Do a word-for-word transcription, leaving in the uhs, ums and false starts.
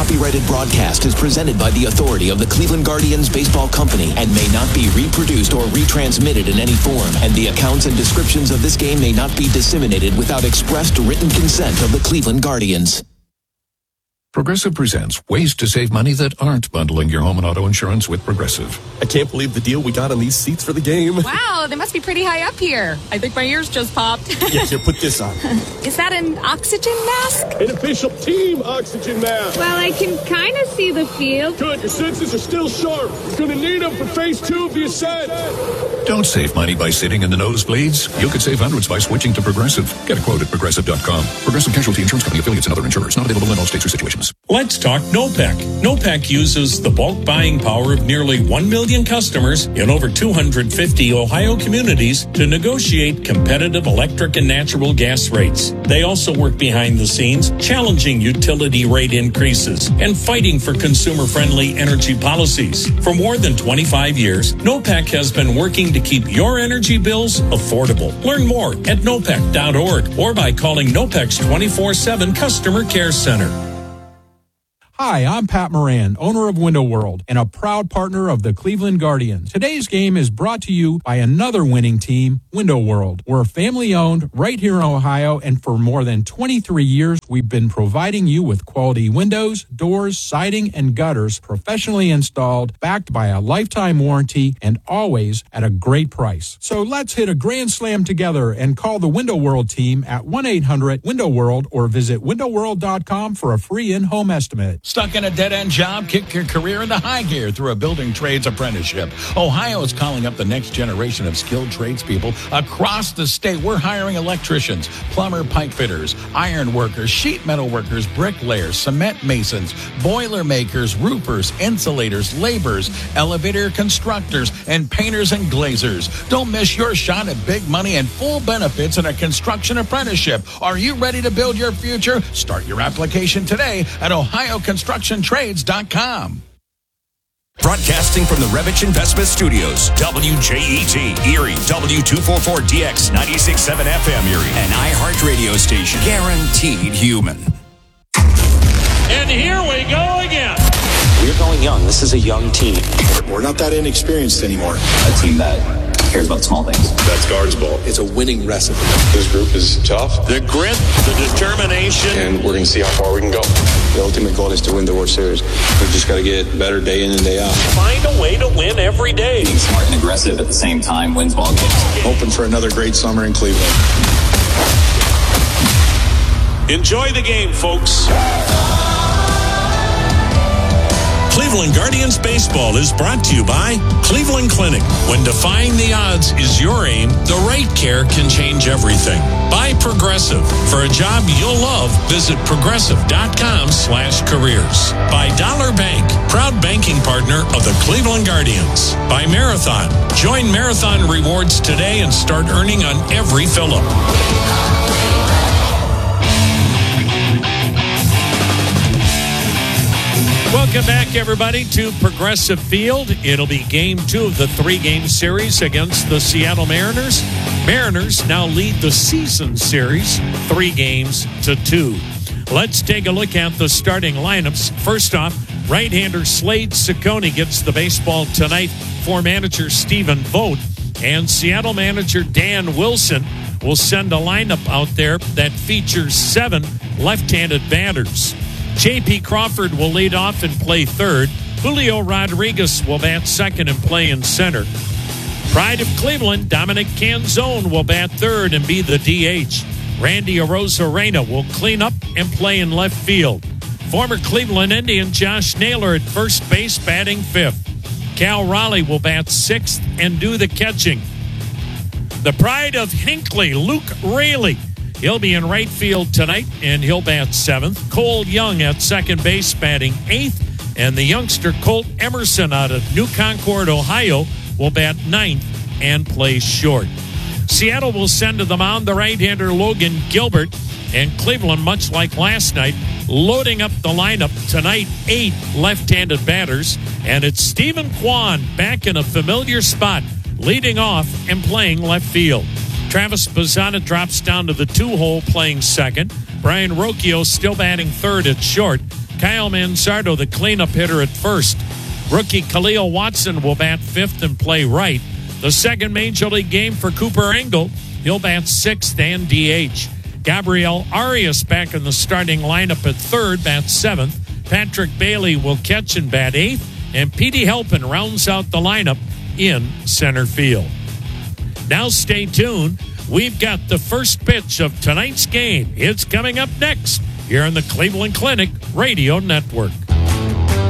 copyrighted broadcast is presented by the authority of the Cleveland Guardians Baseball Company and may not be reproduced or retransmitted in any form, and the accounts and descriptions of this game may not be disseminated without expressed written consent of the Cleveland Guardians. Progressive presents ways to save money that aren't bundling your home and auto insurance with Progressive. I can't believe the deal we got on these seats for the game. Wow, they must be pretty high up here. I think my ears just popped. Yeah, here, put this on. Is that an oxygen mask? An official team oxygen mask. Well, I can kind of see the field. Good, your senses are still sharp. You're going to need them for phase two of the ascent. Don't save money by sitting in the nosebleeds. You could save hundreds by switching to Progressive. Get a quote at Progressive dot com. Progressive Casualty Insurance Company, affiliates, and other insurers. Not available in all states or situations. Let's talk NOPEC. NOPEC uses the bulk buying power of nearly one million customers in over two hundred fifty Ohio communities to negotiate competitive electric and natural gas rates. They also work behind the scenes, challenging utility rate increases and fighting for consumer-friendly energy policies. For more than twenty-five years, NOPEC has been working to keep your energy bills affordable. Learn more at nopec dot org or by calling NOPEC's twenty-four seven Customer Care Center. Hi, I'm Pat Moran, owner of Window World and a proud partner of the Cleveland Guardians. Today's game is brought to you by another winning team, Window World. We're family-owned right here in Ohio, and for more than twenty-three years, we've been providing you with quality windows, doors, siding, and gutters professionally installed, backed by a lifetime warranty, and always at a great price. So let's hit a grand slam together and call the Window World team at one eight hundred window world or visit window world dot com for a free in-home estimate. Stuck in a dead-end job? Kick your career into high gear through a building trades apprenticeship. Ohio is calling up the next generation of skilled tradespeople across the state. We're hiring electricians, plumber, pipe fitters, iron workers, sheet metal workers, bricklayers, cement masons, boiler makers, roofers, insulators, laborers, elevator constructors, and painters and glazers. Don't miss your shot at big money and full benefits in a construction apprenticeship. Are you ready to build your future? Start your application today at ohio construction trades dot com. Broadcasting from the Revich Investment Studios, W J E T, Erie, W two forty-four D X, ninety-six point seven F M Erie, an iHeart radio station, guaranteed human. And here we go again. We're going young. This is a young team. We're not that inexperienced anymore. A team that cares about small things. That's Guards Ball. It's a winning recipe. This group is tough. The grit, the determination. And we're going to see how far we can go. The ultimate goal is to win the World Series. We've just got to get better day in and day out. Find a way to win every day. Being smart and aggressive at the same time wins ball games. Hoping for another great summer in Cleveland. Enjoy the game, folks. Cleveland Guardians Baseball is brought to you by Cleveland Clinic. When defying the odds is your aim, the right care can change everything. By Progressive. For a job you'll love, visit progressive dot com slash careers. By Dollar Bank, proud banking partner of the Cleveland Guardians. By Marathon. Join Marathon Rewards today and start earning on every fill-up. Welcome back, everybody, to Progressive Field. It'll be game two of the three-game series against the Seattle Mariners. Mariners now lead the season series three games to two. Let's take a look at the starting lineups. First off, right-hander Slade Ciccone gets the baseball tonight for manager Stephen Vogt. And Seattle manager Dan Wilson will send a lineup out there that features seven left-handed batters. J P. Crawford will lead off and play third. Julio Rodriguez will bat second and play in center. Pride of Cleveland, Dominic Canzone will bat third and be the D H. Randy Arozarena will clean up and play in left field. Former Cleveland Indian Josh Naylor at first base batting fifth. Cal Raleigh will bat sixth and do the catching. The pride of Hinckley, Luke Raley. He'll be in right field tonight, and he'll bat seventh. Cole Young at second base, batting eighth. And the youngster Colt Emerson out of New Concord, Ohio, will bat ninth and play short. Seattle will send to the mound the right-hander Logan Gilbert. And Cleveland, much like last night, loading up the lineup tonight, eight left-handed batters. And it's Stephen Kwan back in a familiar spot, leading off and playing left field. Travis Bazzana drops down to the two-hole playing second. Brian Rocchio still batting third at short. Kyle Mansardo, the cleanup hitter at first. Rookie Khalil Watson will bat fifth and play right. The second Major League game for Cooper Engel. He'll bat sixth and D H. Gabriel Arias back in the starting lineup at third, bats seventh. Patrick Bailey will catch and bat eighth. And Petey Halpin rounds out the lineup in center field. Now stay tuned. We've got the first pitch of tonight's game. It's coming up next here on the Cleveland Clinic Radio Network.